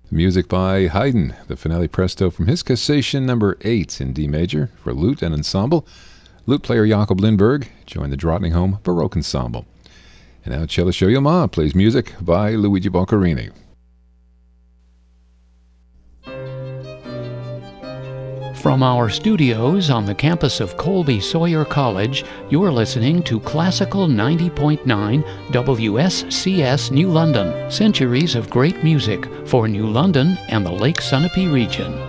Music by Haydn, the finale presto from his Cassation number 8 in D major for lute and ensemble. Lute player Jakob Lindberg joined the Drottningholm Baroque Ensemble. And now cellist Yo-Yo Ma plays music by Luigi Boccherini. From our studios on the campus of Colby Sawyer College, you're listening to Classical 90.9 WSCS New London, centuries of great music for New London and the Lake Sunapee region.